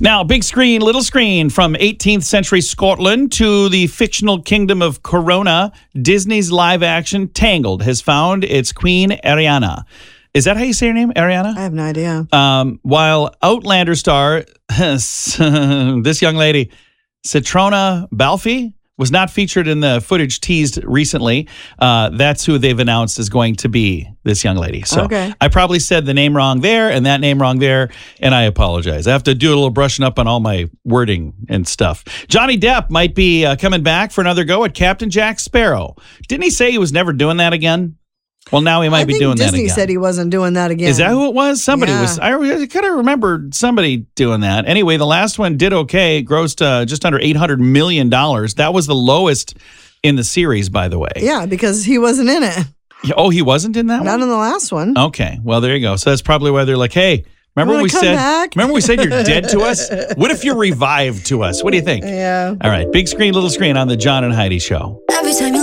Now, big screen, little screen, from 18th century Scotland to the fictional kingdom of Corona, Disney's live-action Tangled has found its queen, Ariana. Is that how you say her name, Ariana? I have no idea. While Outlander star, this young lady, Citrona Balfe, was not featured in the footage teased recently. That's who they've announced is going to be this young lady. So okay. I probably said the name wrong there and that name wrong there, and I apologize. I have to do a little brushing up on all my wording and stuff. Johnny Depp might be coming back for another go at Captain Jack Sparrow. Didn't he say he was never doing that again? Well, now he might be doing that again. Disney said he wasn't doing that again. Is that who it was? Somebody was. I kind of remembered somebody doing that. Anyway, the last one did okay. Grossed just under $800 million. That was the lowest in the series, by the way. Yeah, because he wasn't in it. Oh, he wasn't in that one? Not in the last one. Okay. Well, there you go. So that's probably why they're like, hey, remember we said you're dead to us? What if you're revived to us? What do you think? Yeah. All right. Big screen, little screen on the John and Heidi Show. Every time you